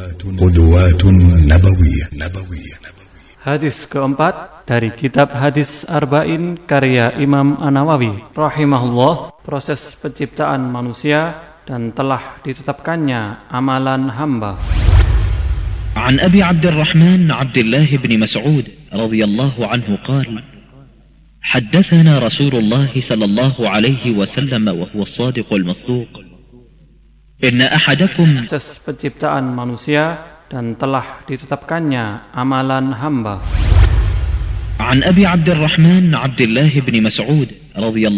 قدوات نبوية. Hadis keempat dari kitab Hadis Arba'in karya Imam An-Nawawi rahimahullah, proses penciptaan manusia dan telah ditetapkannya amalan hamba. عن أبي عبد الرحمن عبد الله بن مسعود رضي الله عنه قال: حدثنا رسول الله صلى الله عليه وسلم وهو الصادق المصدوق إن أحدكم. Proses penciptaan manusia dan telah ditetapkannya amalan hamba. عن أبي عبد الرحمن عبد الله بن مسعود رضي الله